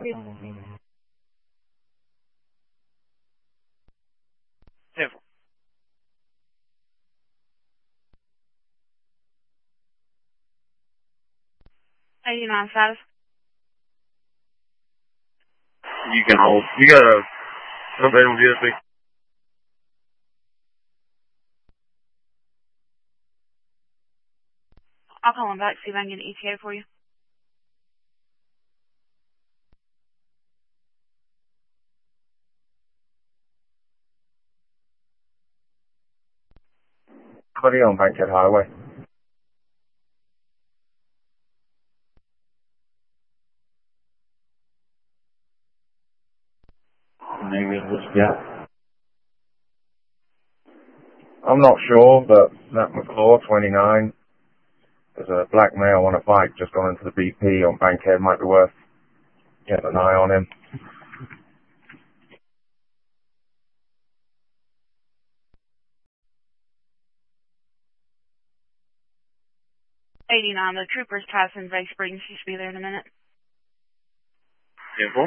10. 89 status. You can hold. You got a update on GSP? I'll call him back, see if I can get an ETA for you. What are you on Bankhead Highway? Maybe it was, yeah. I'm not sure, but that McClaw, 29, there's a black male on a bike just gone into the BP on Bankhead. Might be worth getting an eye on him. 89, the trooper's passing Bay Springs. She should be there in a minute. 10-4.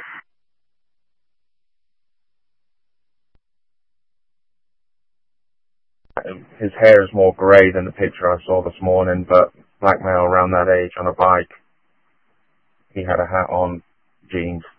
His hair is more grey than the picture I saw this morning, but black male around that age on a bike. He had a hat on, jeans.